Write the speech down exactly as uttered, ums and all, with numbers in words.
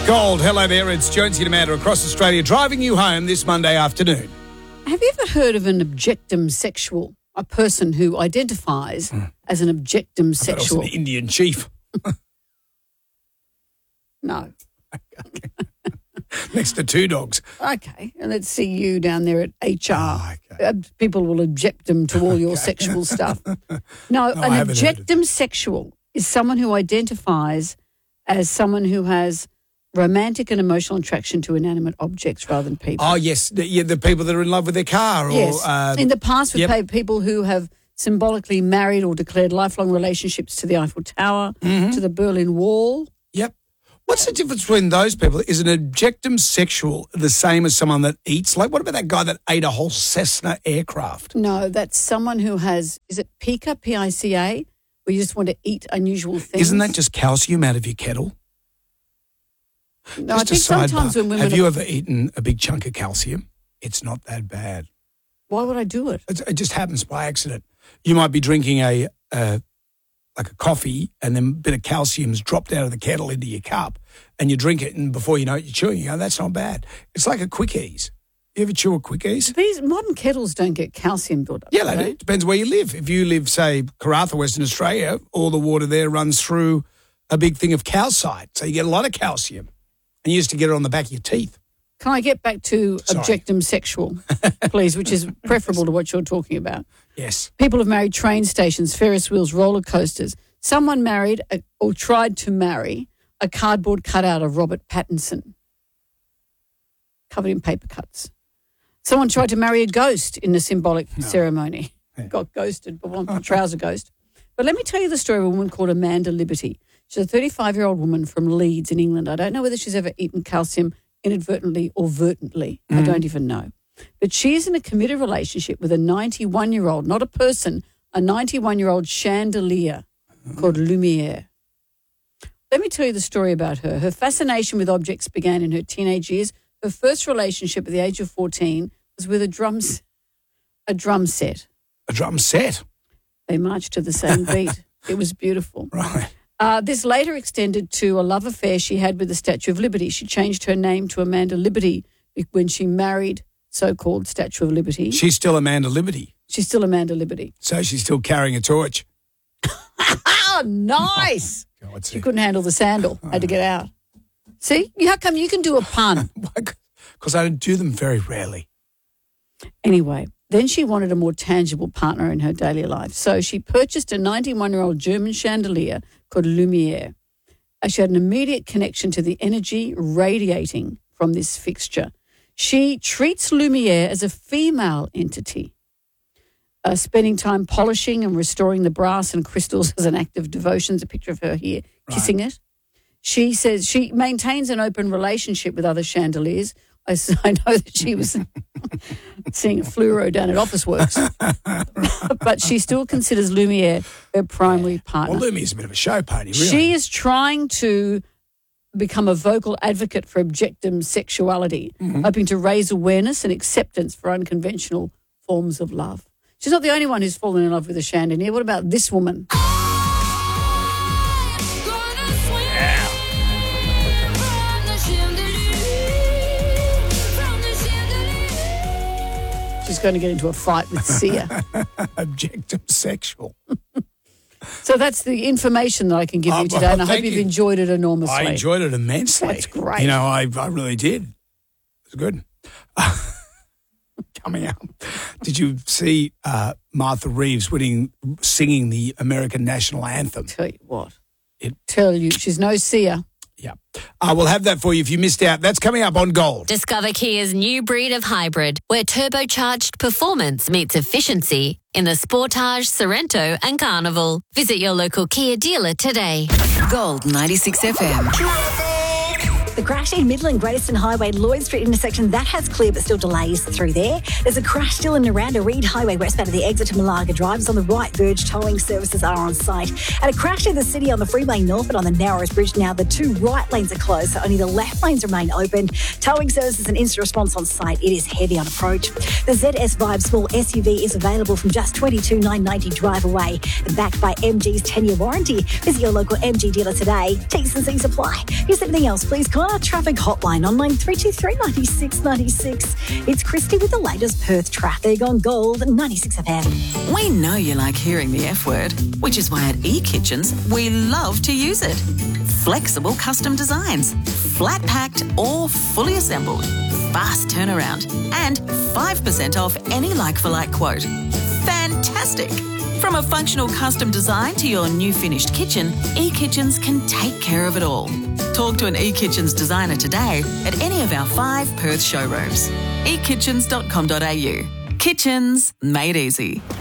Gold, hello there. It's Jonesy and Amanda across Australia driving you home this Monday afternoon. Have you ever heard of an objectum sexual? A person who identifies mm. as an objectum sexual. I thought it was an Indian chief. No. Okay. Next to two dogs. Okay. And let's see you down there at H R. Oh, okay. uh, people will objectum to all your Okay. sexual stuff. No, No, I an haven't heard of objectum sexual is someone who identifies as someone who has romantic and emotional attraction to inanimate objects rather than people. Oh, yes. The, yeah, the people that are in love with their car. Or, yes. uh, In the past, we've yep. paid people who have symbolically married or declared lifelong relationships to the Eiffel Tower, Mhm. to the Berlin Wall. Yep. What's the difference between those people? Is an objectum sexual the same as someone that eats? Like, what about that guy that ate a whole Cessna aircraft? No, that's someone who has, is it pica, P I C A, where you just want to eat unusual things? Isn't that just calcium out of your kettle? No, Just I a think sidebar. sometimes when women Have are- you ever eaten a big chunk of calcium? It's not that bad. Why would I do it? It, it just happens by accident. You might be drinking a, a like a coffee, and then a bit of calcium's dropped out of the kettle into your cup, and you drink it, and before you know it, you're chewing. You go, that's not bad. It's like a Quickies. You ever chew a Quickies? These modern kettles don't get calcium built up. Yeah, do they do. they? It depends where you live. If you live, say, Karratha, Western Australia, all the water there runs through a big thing of calcite, so you get a lot of calcium. And you used to get it on the back of your teeth. Can I get back to Sorry. objectum sexual, please, which is preferable to what you're talking about? Yes. People have married train stations, Ferris wheels, roller coasters. Someone married a, or tried to marry a cardboard cutout of Robert Pattinson, covered in paper cuts. Someone tried to marry a ghost in a symbolic No. ceremony. Yeah. Got ghosted, but one trouser ghost. But let me tell you the story of a woman called Amanda Liberty. She's a thirty-five-year-old woman from Leeds in England. I don't know whether she's ever eaten calcium inadvertently or vertently. Mm. I don't even know. But she is in a committed relationship with a ninety-one-year-old, not a person, a ninety-one-year-old chandelier called Lumiere. Let me tell you the story about her. Her fascination with objects began in her teenage years. Her first relationship at the age of fourteen was with a drum, a drum set. A drum set. They marched to the same beat. It was beautiful. Right. Uh, this later extended to a love affair she had with the Statue of Liberty. She changed her name to Amanda Liberty when she married so-called Statue of Liberty. She's still Amanda Liberty. She's still Amanda Liberty. So she's still carrying a torch. Oh, nice. Oh, God, She couldn't handle the sandal. Had to get out. See? How come you can do a pun? Because I don't do them very rarely. Anyway, then she wanted a more tangible partner in her daily life. So she purchased a ninety-one-year-old German chandelier called Lumiere. Uh, She had an immediate connection to the energy radiating from this fixture. She treats Lumiere as a female entity, uh, spending time polishing and restoring the brass and crystals as an act of devotion. There's a picture of her here, kissing it. She says she maintains an open relationship with other chandeliers. I, s- I know that she was seeing a fluoro down at Officeworks, but she still considers Lumiere her primary partner. Well, Lumiere's a bit of a show pony, really. She is trying to become a vocal advocate for objectum sexuality, Mhm. hoping to raise awareness and acceptance for unconventional forms of love. She's not the only one who's fallen in love with a chandelier. What about this woman? She's going to get into a fight with Sia. Objectum sexual. So that's the information that I can give Oh, you today, and I well, hope thank you've you. enjoyed it enormously. I enjoyed it immensely. That's great. You know, I, I really did. It was good. Coming up. Did you see uh, Martha Reeves winning, singing the American national anthem? Tell you what. It- Tell you, she's no Sia. Yeah. Uh, we'll have that for you if you missed out. That's coming up on Gold. Discover Kia's new breed of hybrid, where turbocharged performance meets efficiency in the Sportage, Sorento and Carnival. Visit your local Kia dealer today. Gold ninety-six F M. The crash in Midland Greateston Highway, Lloyd Street intersection, that has cleared but still delays through there. There's a crash still in Naranda Reed Highway westbound of the exit to Malaga Drive. On the right verge, towing services are on site. And a crash in the city on the freeway northbound on the Narrows Bridge. Now the two right lanes are closed, so only the left lanes remain open. Towing services and instant response on site. It is heavy on approach. The Z S Vibe small S U V is available from just twenty-two thousand nine hundred ninety drive away. And backed by M G's ten-year warranty. Visit your local M G dealer today. T's and C's apply. Here's everything else. Please call Car Traffic Hotline on line three two three, nine six nine six. It's Christy with the latest Perth traffic on Gold ninety-six F M. We know you like hearing the F word, which is why at eKitchens we love to use it. Flexible custom designs, flat packed or fully assembled, fast turnaround, and five percent off any like-for-like quote. Fantastic! From a functional custom design to your new finished kitchen, eKitchens can take care of it all. Talk to an eKitchens designer today at any of our five Perth showrooms. e kitchens dot com dot a u. Kitchens made easy.